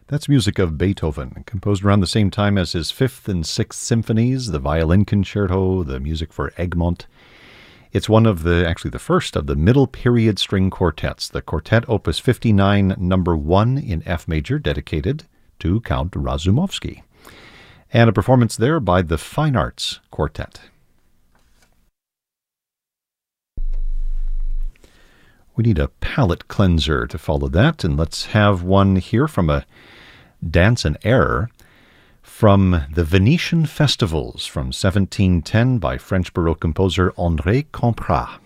That's music of Beethoven, composed around the same time as his Fifth and Sixth Symphonies, the Violin Concerto, the music for Egmont. It's one of the first of the middle period string quartets, the Quartet Opus 59, number 1 in F major, dedicated to Count Razumovsky. And a performance there by the Fine Arts Quartet. We need a palate cleanser to follow that, and let's have one here from a Dance and Air from the Venetian Festivals from 1710 by French Baroque composer André Camprat.